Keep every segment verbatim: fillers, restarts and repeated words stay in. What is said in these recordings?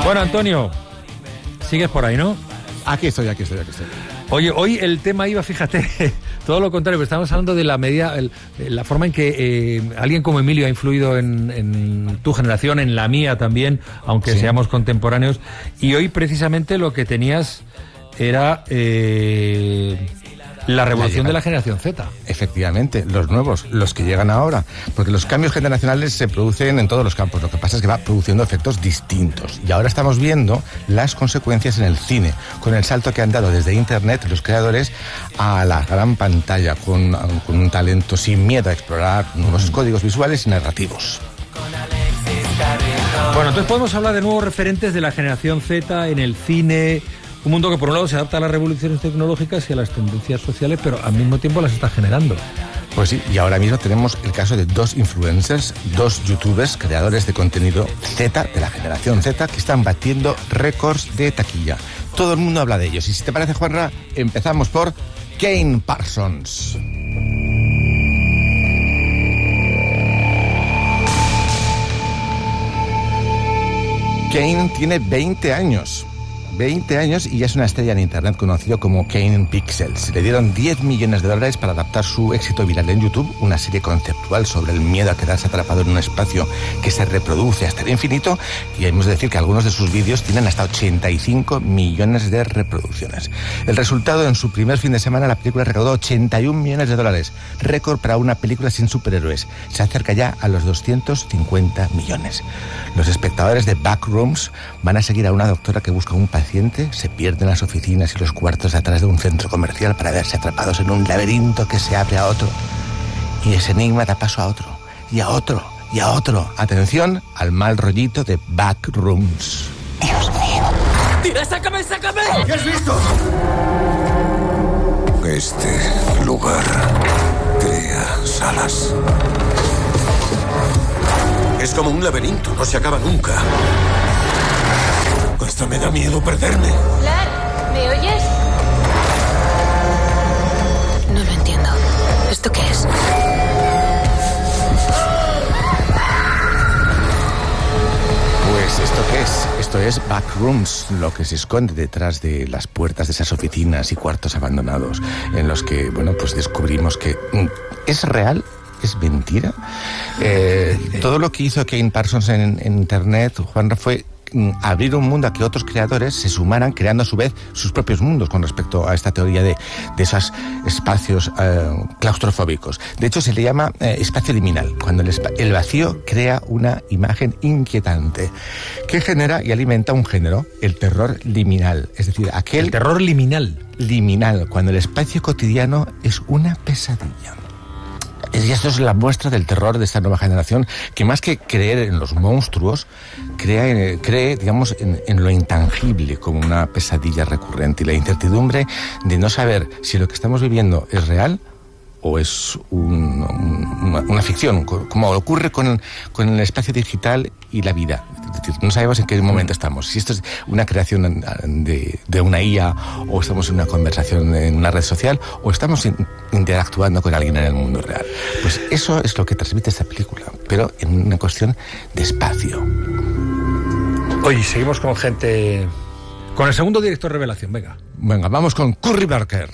Bueno, Antonio, sigues por ahí, ¿no? Aquí estoy, aquí estoy, aquí estoy. Oye, hoy el tema iba, fíjate, todo lo contrario, pero estamos hablando de la medida, el, la forma en que eh, alguien como Emilio ha influido en, en tu generación, en la mía también, aunque sí. seamos contemporáneos, y hoy precisamente lo que tenías era eh, la revolución la de la generación Z. Efectivamente, los nuevos, los que llegan ahora, porque los cambios generacionales se producen en todos los campos, lo que pasa es que va produciendo efectos distintos, y ahora estamos viendo las consecuencias en el cine, con el salto que han dado desde Internet los creadores a la gran pantalla, con, con un talento sin miedo a explorar nuevos códigos visuales y narrativos. Bueno, entonces podemos hablar de nuevos referentes de la generación Z en el cine. Un mundo que por un lado se adapta a las revoluciones tecnológicas y a las tendencias sociales, pero al mismo tiempo las está generando. Pues sí, y ahora mismo tenemos el caso de dos influencers, dos youtubers, creadores de contenido Z, de la generación Z, que están batiendo récords de taquilla. Todo el mundo habla de ellos. Y si te parece, Juanra, empezamos por Kane Parsons. Kane tiene veinte años. veinte años y ya es una estrella en Internet conocido como Kane Pixels. Le dieron diez millones de dólares para adaptar su éxito viral en YouTube, una serie conceptual sobre el miedo a quedarse atrapado en un espacio que se reproduce hasta el infinito, y hemos de decir que algunos de sus vídeos tienen hasta ochenta y cinco millones de reproducciones. El resultado, en su primer fin de semana, la película recaudó ochenta y un millones de dólares, récord para una película sin superhéroes. Se acerca ya a los doscientos cincuenta millones. Los espectadores de Backrooms van a seguir a una doctora que busca un paciente, se pierde en las oficinas y los cuartos de atrás de un centro comercial para verse atrapados en un laberinto que se abre a otro. Y ese enigma da paso a otro, y a otro, y a otro. Atención al mal rollito de Backrooms. Dios mío. ¡Tira, sácame, sácame! ¿Qué has visto? Este lugar crea salas. Es como un laberinto, no se acaba nunca. Hasta me da miedo perderme. Clark, ¿me oyes? No lo entiendo. ¿Esto qué es? Pues, ¿esto qué es? Esto es Backrooms, lo que se esconde detrás de las puertas de esas oficinas y cuartos abandonados, en los que, bueno, pues descubrimos que es real. ¿Es mentira? Eh, todo lo que hizo Kane Parsons en, en Internet, Juanra, fue abrir un mundo a que otros creadores se sumaran, creando a su vez sus propios mundos con respecto a esta teoría de, de esos espacios eh, claustrofóbicos. De hecho, se le llama eh, espacio liminal, cuando el, el vacío crea una imagen inquietante que genera y alimenta un género, el terror liminal. Es decir, aquel... El terror liminal. Liminal, cuando el espacio cotidiano es una pesadilla. Y esto es la muestra del terror de esta nueva generación, que más que creer en los monstruos, cree, cree digamos, en, en lo intangible, como una pesadilla recurrente, y la incertidumbre de no saber si lo que estamos viviendo es real o es un, un, una, una ficción, como ocurre con, con el espacio digital y la vida. Es decir, no sabemos en qué momento estamos, si esto es una creación de, de una I A, o estamos en una conversación en una red social, o estamos in, interactuando con alguien en el mundo real. Pues eso es lo que transmite esta película, pero en una cuestión de espacio. Oye, seguimos con gente... Con el segundo director revelación, venga. Venga, vamos con Curry Barker.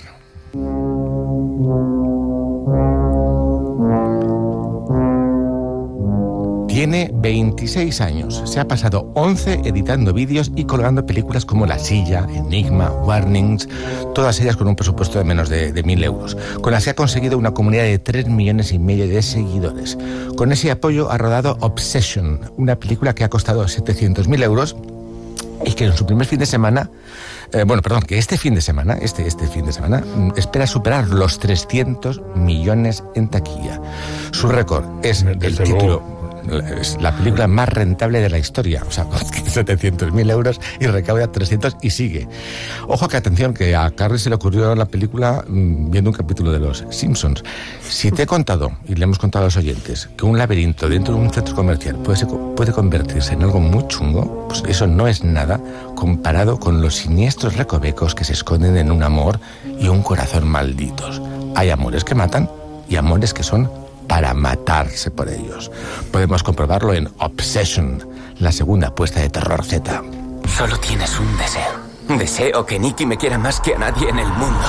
Tiene veintiséis años, se ha pasado once editando vídeos y colgando películas como La Silla, Enigma, Warnings, todas ellas con un presupuesto de menos de, de mil euros, con las que ha conseguido una comunidad de tres millones y medio de seguidores. Con ese apoyo ha rodado Obsession, una película que ha costado setecientos mil euros y que en su primer fin de semana, eh, bueno, perdón, que este fin de semana, este, este fin de semana, espera superar los trescientos millones en taquilla. Su récord es el título... Es la película más rentable de la historia, o sea, setecientos mil euros y recauda trescientos y sigue. Ojo que atención, que a Carrie se le ocurrió la película mmm, viendo un capítulo de Los Simpsons. Si te he contado, y le hemos contado a los oyentes, que un laberinto dentro de un centro comercial puede, ser, puede convertirse en algo muy chungo, pues eso no es nada comparado con los siniestros recovecos que se esconden en un amor y un corazón malditos. Hay amores que matan y amores que son para matarse por ellos. Podemos comprobarlo en Obsession, la segunda apuesta de terror Z. Solo tienes un deseo. Deseo que Nicky me quiera más que a nadie en el mundo.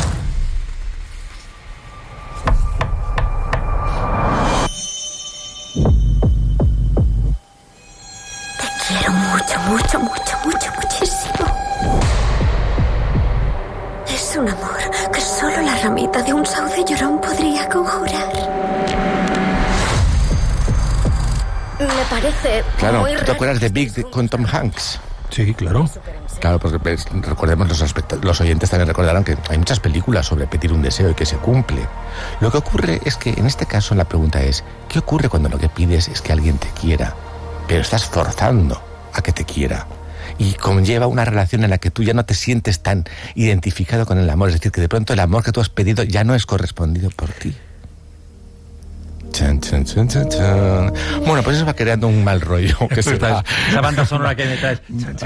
Te quiero mucho, mucho, mucho, mucho, muchísimo. Es un amor que solo la ramita de un sauce llorón podría conjurar. Me parece Claro, muy ¿tú te acuerdas de Big con Tom Hanks? Sí, claro. Claro, porque pues, recordemos, los, aspect- los oyentes también recordarán que hay muchas películas sobre pedir un deseo y que se cumple. Lo que ocurre es que en este caso la pregunta es, ¿qué ocurre cuando lo que pides es que alguien te quiera, pero estás forzando a que te quiera? Y conlleva una relación en la que tú ya no te sientes tan identificado con el amor, es decir, que de pronto el amor que tú has pedido ya no es correspondido por ti. Chan, chan, chan, chan, chan. Bueno, pues eso va creando un mal rollo que se va, Esa banda sonora que me traes.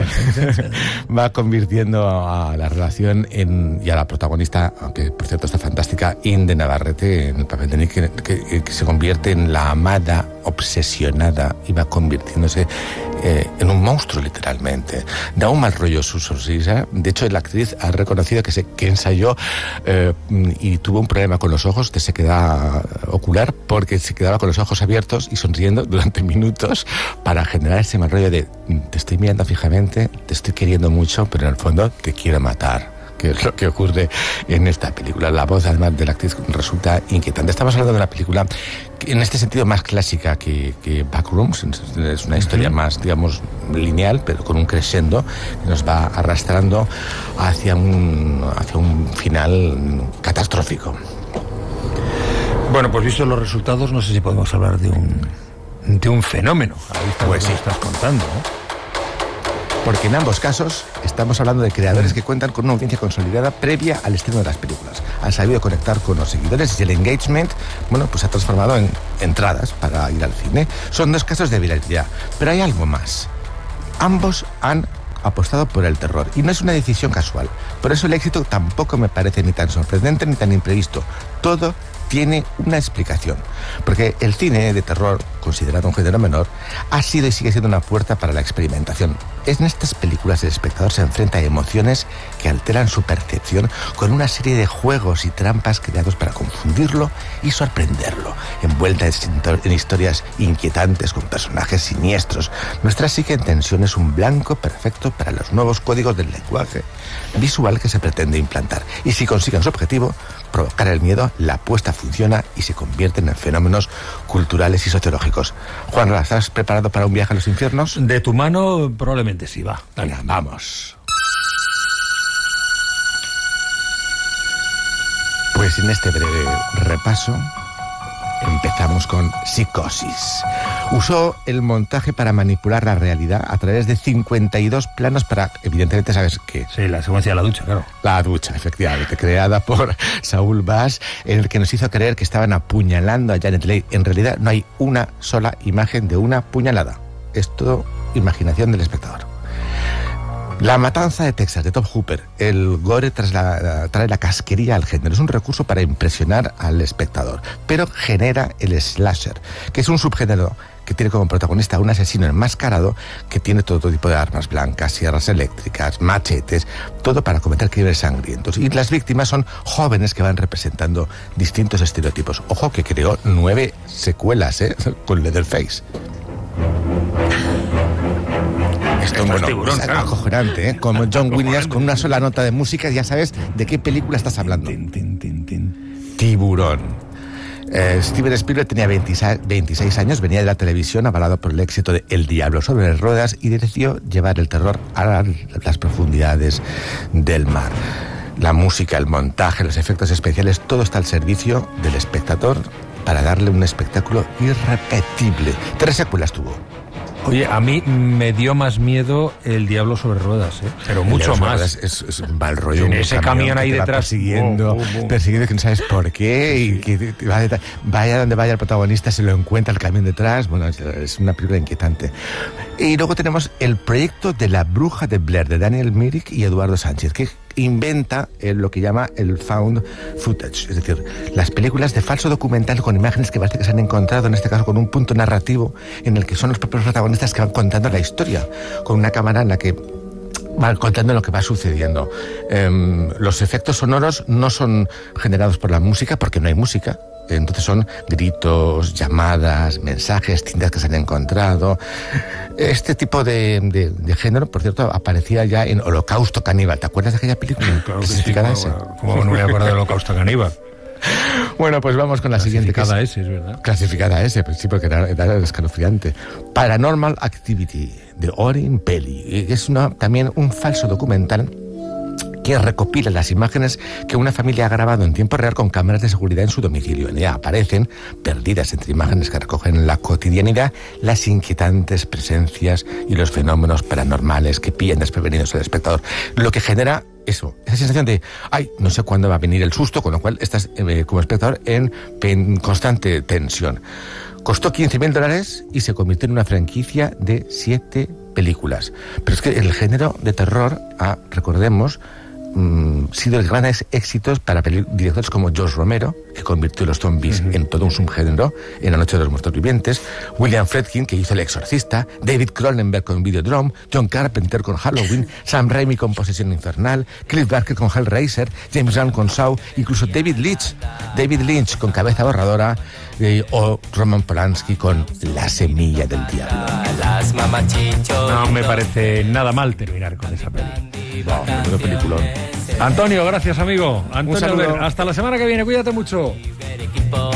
va convirtiendo a la relación en, y a la protagonista, aunque por cierto está fantástica, Inde Navarrete, en el papel de Nick, que, que, que se convierte en la amada obsesionada y va convirtiéndose eh, en un monstruo literalmente. Da un mal rollo su sonrisa. De hecho, la actriz ha reconocido que, se, que ensayó eh, y tuvo un problema con los ojos de sequedad ocular, porque se quedaba con los ojos abiertos y sonriendo durante minutos para generar ese mal rollo de te estoy mirando fijamente, te estoy queriendo mucho, pero en el fondo te quiero matar, que es lo que ocurre en esta película. La voz además de la actriz resulta inquietante. Estamos hablando de una película que, en este sentido, más clásica que, que Backrooms. Es una historia uh-huh. más, digamos, lineal, pero con un crescendo que nos va arrastrando hacia un, hacia un final catastrófico. Bueno, pues vistos los resultados, no sé si podemos hablar de un de un fenómeno. A la vista Pues de lo sí. que estás contando, ¿no? Porque en ambos casos estamos hablando de creadores que cuentan con una audiencia consolidada previa al estreno de las películas. Han sabido conectar con los seguidores y el engagement, bueno, pues se ha transformado en entradas para ir al cine. Son dos casos de viralidad, pero hay algo más. Ambos han apostado por el terror y no es una decisión casual. Por eso el éxito tampoco me parece ni tan sorprendente ni tan imprevisto. Todo tiene una explicación, porque el cine de terror, considerado un género menor, ha sido y sigue siendo una puerta para la experimentación. En estas películas el espectador se enfrenta a emociones que alteran su percepción con una serie de juegos y trampas creados para confundirlo y sorprenderlo, envueltas en historias inquietantes con personajes siniestros. Nuestra psique en tensión es un blanco perfecto para los nuevos códigos del lenguaje visual que se pretende implantar. Y si consiguen su objetivo, provocar el miedo, la apuesta funciona y se convierten en fenómenos culturales y sociológicos. Juan, ¿estás preparado para un viaje a los infiernos? De tu mano probablemente sí, va. Venga, vamos. Pues en este breve repaso empezamos con Psicosis. Usó el montaje para manipular la realidad a través de cincuenta y dos planos para, evidentemente, ¿sabes qué? Sí, la secuencia de la ducha, claro. La ducha, efectivamente, creada por Saúl Bass, en el que nos hizo creer que estaban apuñalando a Janet Leigh. En realidad no hay una sola imagen de una puñalada. Es todo imaginación del espectador. La matanza de Texas, de Top Hooper. El gore tras la, trae la casquería al género. Es un recurso para impresionar al espectador, pero genera el slasher, que es un subgénero que tiene como protagonista a un asesino enmascarado que tiene todo tipo de armas blancas, sierras eléctricas, machetes, todo para cometer crímenes sangrientos. Y las víctimas son jóvenes que van representando distintos estereotipos. Ojo, que creó nueve secuelas, ¿eh? Con Leatherface. Esto, bueno, tiburón, es claro. acojonante, ¿eh? Como John Williams, con una sola nota de música ya sabes de qué película estás hablando. Tin, tin, tin, tin. Tiburón. Eh, Steven Spielberg tenía veintiséis años, venía de la televisión, avalado por el éxito de El Diablo sobre ruedas, y decidió llevar el terror a las profundidades del mar. La música, el montaje, los efectos especiales, todo está al servicio del espectador para darle un espectáculo irrepetible. Tres secuelas tuvo. Oye, a mí me dio más miedo El Diablo sobre ruedas, ¿eh? Pero mucho más. Es, es, es un mal rollo. En un ese camión ahí que te va detrás. Persiguiendo, Oh, oh, oh. persiguiendo que no sabes por qué. Y que vaya, vaya donde vaya el protagonista, se lo encuentra el camión detrás. Bueno, es, es una película inquietante. Y luego tenemos el proyecto de La Bruja de Blair, de Daniel Myrick y Eduardo Sánchez, que inventa eh, lo que llama el found footage, es decir, las películas de falso documental con imágenes que parece que se han encontrado, en este caso con un punto narrativo en el que son los propios protagonistas que van contando la historia, con una cámara en la que van contando lo que va sucediendo. Eh, los efectos sonoros no son generados por la música, porque no hay música. Entonces son gritos, llamadas, mensajes, cintas que se han encontrado. Este tipo de, de, de género, por cierto, aparecía ya en Holocausto Caníbal. ¿Te acuerdas de aquella película? Claro que sí, ¿cómo, ¿cómo no me voy a acordar de Holocausto Caníbal? Bueno, pues vamos con la siguiente. Clasificada S, es verdad. Clasificada S, pues sí, porque era, era escalofriante. Paranormal Activity, de Oren Peli. Es una, también un falso documental que recopila las imágenes que una familia ha grabado en tiempo real con cámaras de seguridad en su domicilio. En ella aparecen, perdidas entre imágenes que recogen en la cotidianidad, las inquietantes presencias y los fenómenos paranormales que pillan desprevenidos al espectador. Lo que genera eso, esa sensación de, ay, no sé cuándo va a venir el susto, con lo cual estás eh, como espectador en, en constante tensión. Costó quince mil dólares y se convirtió en una franquicia de siete películas. Pero es que el género de terror, ah, recordemos, Mm, sido el gran éxito para directores como George Romero, que convirtió los zombies uh-huh. en todo un subgénero en La Noche de los Muertos Vivientes, William Friedkin, que hizo El Exorcista, David Cronenberg con Videodrome, John Carpenter con Halloween, Sam Raimi con Posesión Infernal, Cliff Barker con Hellraiser, James Gunn con Saw, incluso David Lynch, David Lynch con Cabeza Borradora, eh, o Roman Polanski con La Semilla del Diablo. No me parece nada mal terminar con esa peli. No, no, película. Antonio, gracias, amigo. Antonio, hasta la semana que viene. Cuídate mucho.